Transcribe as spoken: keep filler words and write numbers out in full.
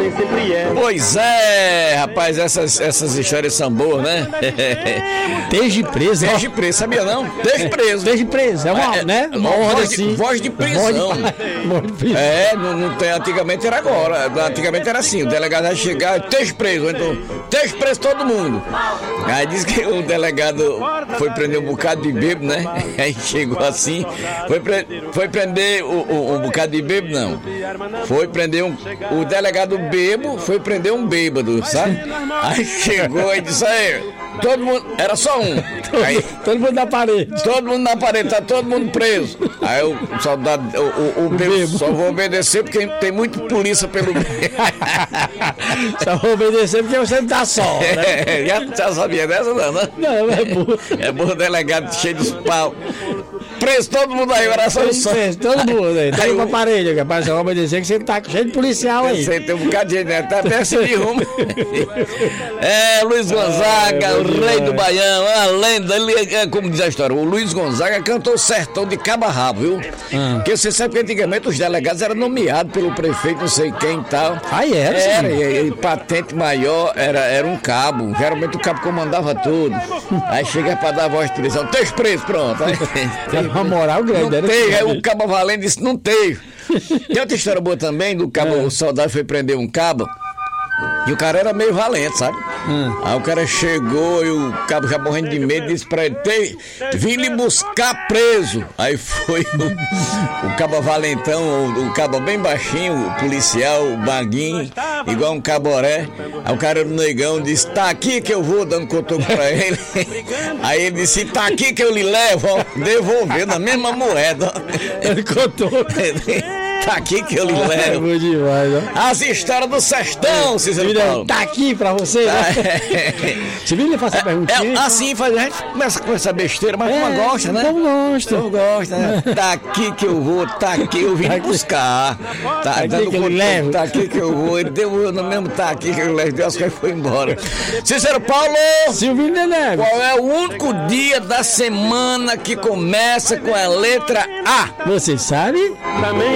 nem sempre é. Pois é, rapaz, essas, essas histórias são boas, né? Desde preso, ó. Desde preso, sabia não? Desde preso. Desde preso, é uma, É, né? Uma voz ordem de- assim. voz de prisão. Voz de, voz de prisão. É, não, não tem, antigamente era agora. Antigamente era assim, o delegado ia chegar, esteja preso, ou então, esteja preso todo mundo. Aí diz que o delegado foi prender um bocado de bêbado, né? Aí chegou assim, foi, pre- foi prender o, o- um bocado de bêbado, não. Foi prender um. O delegado bêbado foi prender um bêbado, sabe? Aí chegou e disse, aí, todo mundo. Era só um. Aí, Todo mundo na parede. todo mundo na parede, tá todo mundo preso. Aí o soldado, o, o, o bêbado, bêbado. só vou obedecer porque tem muita polícia pelo meio. Só vou obedecer porque você não tá só, né? É, já, já sabia dessa, não, né? Não, é burro. É bom delegado cheio de pau. Preso todo mundo aí, era só isso. Todo mundo aí. Tá Aí aí pra o- parede, rapaz. Só vou obedecer que você tá cheio de policial aí. Você tem um bocado de gente, né? Tá perto de rumo. É, Luiz Gonzaga, É, o bom rei do demais. Baião, a lenda, ele, é, como diz a história, o Luiz Gonzaga cantou o sertão de cabo a rabo, viu? Ah. Porque você sabe que antigamente os delegados eram nomeados pelo prefeito, não sei quem e tal. Ah, era? Era, sim? e, e patente maior era, era um cabo. Geralmente o cabo comandava tudo. Aí chega pra dar a voz de prisão, esteja preso, pronto. Aí, Tem uma moral grande. não era tem, que- aí o cabo valendo disse, não tem. Tem outra história boa também, do cabo, É. o soldado foi prender um cabo, e o cara era meio valente, sabe? Hum. Aí o cara chegou e o cabo já morrendo de medo, disse pra ele, "Tem- vim lhe buscar preso." Aí foi o, o cabo valentão, o, o cabo bem baixinho, o policial, o baguinho, igual um caboré. Aí o cara do negão disse, tá aqui que eu vou, dando cotoco pra ele. Aí ele disse, tá aqui que eu lhe levo, ó, devolvendo a mesma moeda. Ele contou. Tá aqui que eu lhe É levo. bom demais, ó. As histórias do sertão, Cícero Paulo. Tá aqui pra você, né? Se vir ele faça a perguntinha. É, assim, faz, a gente começa com essa besteira, mas como gosta, né? Como gosta. Eu gosto, né? Tá aqui que eu vou, tá aqui, eu vim buscar. Tá, aqui dando que eu conta, levo. Tá aqui que eu vou. Ele deu no mesmo, tá aqui que eu levo. Deus que ele foi embora. Cícero Paulo! Silvinho Neneves. Qual é o único dia da semana que começa com a letra A? Você sabe? Também